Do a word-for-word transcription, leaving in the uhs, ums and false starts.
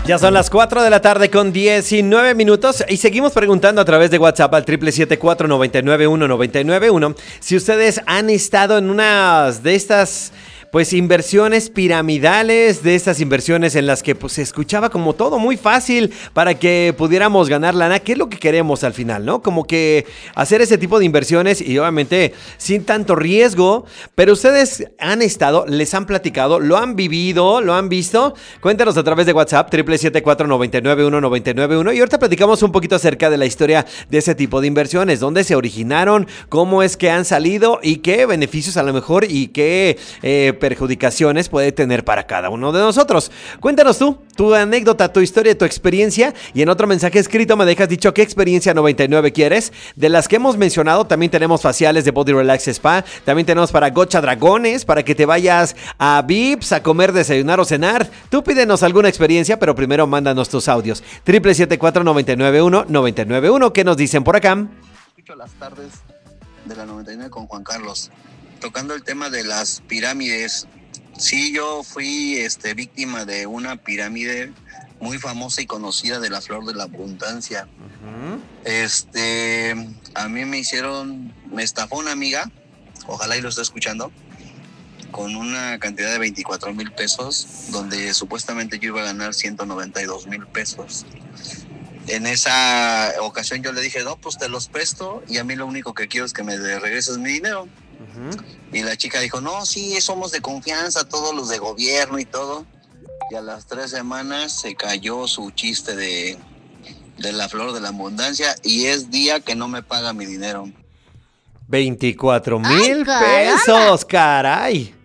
Ya son las cuatro de la tarde con diecinueve minutos y seguimos preguntando a través de WhatsApp al triple siete cuatro nueve nueve uno nueve nueve uno si ustedes han estado en unas de estas pues inversiones piramidales, de estas inversiones en las que pues se escuchaba como todo muy fácil para que pudiéramos ganar lana, que es lo que queremos al final, ¿no? Como que hacer ese tipo de inversiones y obviamente sin tanto riesgo, pero ustedes han estado, les han platicado, lo han vivido, lo han visto. Cuéntanos a través de WhatsApp, triple siete cuatro nueve nueve uno nueve nueve uno, y ahorita platicamos un poquito acerca de la historia de ese tipo de inversiones, dónde se originaron, cómo es que han salido y qué beneficios a lo mejor y qué eh, perjudicaciones puede tener para cada uno de nosotros. Cuéntanos tú, tu anécdota, tu historia, tu experiencia, y en otro mensaje escrito me dejas dicho qué experiencia noventa y nueve quieres. De las que hemos mencionado, también tenemos faciales de Body Relax Spa, también tenemos para Gocha Dragones, para que te vayas a Vips a comer, desayunar o cenar. Tú pídenos alguna experiencia, pero primero mándanos tus audios. triple siete cuatro nueve nueve uno nueve nueve uno, ¿qué nos dicen por acá? Escucho las tardes de la noventa y nueve con Juan Carlos. Tocando el tema de las pirámides, sí, yo fui este, víctima de una pirámide muy famosa y conocida de la Flor de la Abundancia. Uh-huh. Este, a mí me hicieron, me estafó una amiga, ojalá y lo esté escuchando, con una cantidad de veinticuatro mil pesos, donde supuestamente yo iba a ganar ciento noventa y dos mil pesos. En esa ocasión yo le dije, no, pues te los presto y a mí lo único que quiero es que me regreses mi dinero. Uh-huh. Y la chica dijo, no, sí, somos de confianza, todos los de gobierno y todo. Y a las tres semanas se cayó su chiste de, de la Flor de la Abundancia y es día que no me paga mi dinero. veinticuatro mil pesos, caray.